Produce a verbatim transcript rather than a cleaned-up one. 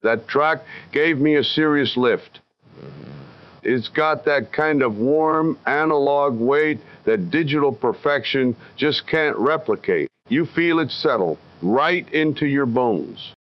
That track gave me a serious lift. It's got that kind of warm, analog weight that digital perfection just can't replicate. You feel it settle right into your bones.